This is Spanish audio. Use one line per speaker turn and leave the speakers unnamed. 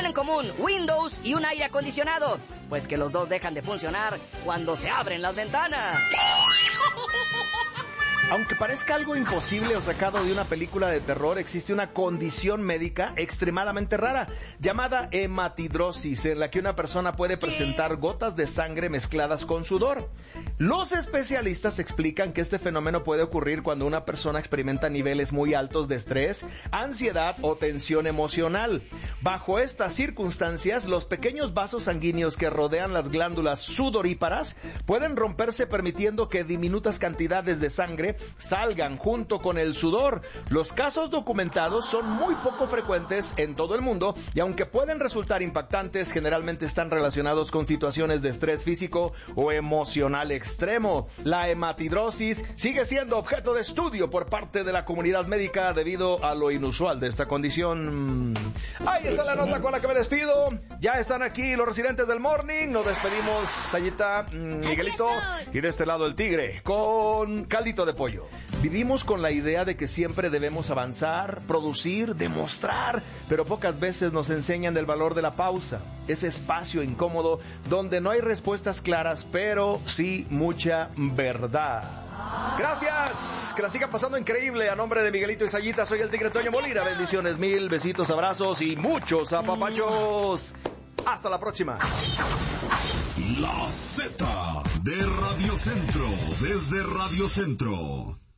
tienen en común Windows y un aire acondicionado? Pues que los dos dejan de funcionar cuando se abren las ventanas.
Aunque parezca algo imposible o sacado de una película de terror, existe una condición médica extremadamente rara llamada hematidrosis, en la que una persona puede presentar gotas de sangre mezcladas con sudor. Los especialistas explican que este fenómeno puede ocurrir cuando una persona experimenta niveles muy altos de estrés, ansiedad o tensión emocional. Bajo estas circunstancias, los pequeños vasos sanguíneos que rodean las glándulas sudoríparas pueden romperse, permitiendo que diminutas cantidades de sangre salgan junto con el sudor. Los casos documentados son muy poco frecuentes en todo el mundo y aunque pueden resultar impactantes, generalmente están relacionados con situaciones de estrés físico o emocional extremo. La hematidrosis sigue siendo objeto de estudio por parte de la comunidad médica debido a lo inusual de esta condición. Ahí está la nota con la que me despido. Ya están aquí los residentes del Morning. Nos despedimos, Sayita, Miguelito, y de este lado el Tigre con caldito de pollo. Vivimos con la idea de que siempre debemos avanzar, producir, demostrar, pero pocas veces nos enseñan del valor de la pausa, ese espacio incómodo donde no hay respuestas claras, pero sí mucha verdad. Gracias, que la siga pasando increíble. A nombre de Miguelito y Sayita, soy el Tigre Toño Molina. Bendiciones mil, besitos, abrazos y muchos apapachos. Hasta la próxima.
La Z de Radio Centro, desde Radio Centro.